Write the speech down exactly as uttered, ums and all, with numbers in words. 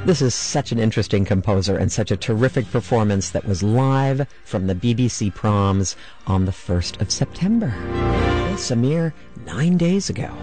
This is such an interesting composer and such a terrific performance that was live from the B B C Proms on the first of September. It's a mere nine days ago.